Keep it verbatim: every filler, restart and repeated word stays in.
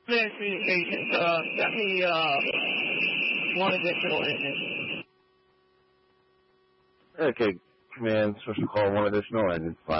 Clear communications. Uh, let me, uh, one additional engine. Okay, command, special call, one additional engine.